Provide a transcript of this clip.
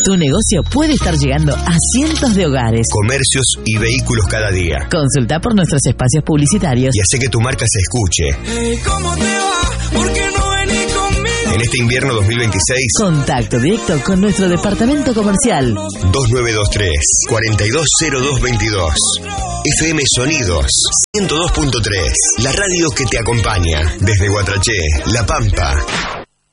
Tu negocio puede estar llegando a cientos de hogares, comercios y vehículos cada día. Consulta por nuestros espacios publicitarios y hace que tu marca se escuche. Hey, ¿cómo te va? ¿Por qué no venís conmigo? En este invierno 2026, contacto directo con nuestro departamento comercial 2923 420222. FM Sonidos 102.3, la radio que te acompaña desde Guatraché, La Pampa.